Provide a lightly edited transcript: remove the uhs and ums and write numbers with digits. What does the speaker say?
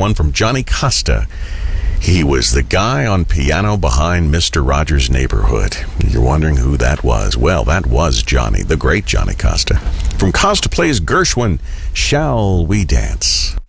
one from Johnny Costa. He was the guy on piano behind Mr. Rogers' Neighborhood. You're wondering who that was? Well, that was Johnny, the great Johnny Costa. From Costa Plays Gershwin, Shall We Dance?